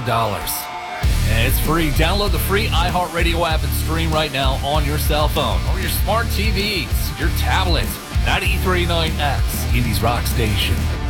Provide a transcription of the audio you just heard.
And it's free. Download the free iHeartRadio app and stream right now on your cell phone or your smart TVs, your tablet. 93.9X, Indies Rock Station.